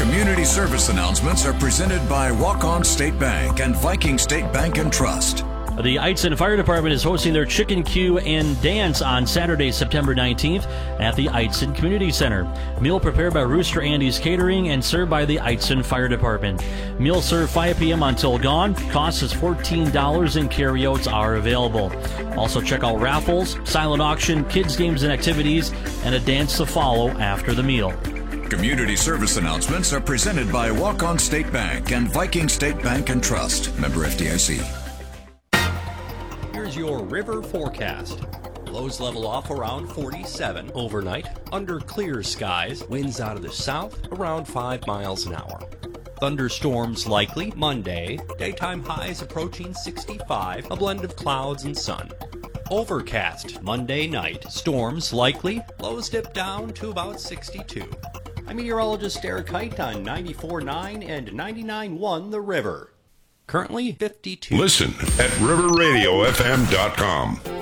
Community service announcements are presented by Walk-On State Bank and Viking State Bank and Trust. The Eidston Fire Department is hosting their Chicken Queue and Dance on Saturday, September 19th at the Eidston Community Center. Meal prepared by Rooster Andy's Catering and served by the Eidston Fire Department. Meal served 5 p.m. until gone. Cost is $14 and carryouts are available. Also check out raffles, silent auction, kids games and activities, and a dance to follow after the meal. Community service announcements are presented by Walk-On State Bank and Viking State Bank and Trust. Member FDIC. Here's your river forecast. Lows level off around 47 overnight. Under clear skies, winds out of the south around 5 miles an hour. Thunderstorms likely Monday. Daytime highs approaching 65, a blend of clouds and sun. Overcast Monday night. Storms likely. Lows dip down to about 62. I'm meteorologist Eric Height on 94.9 and 99.1 The River. Currently 52. Listen at riverradiofm.com.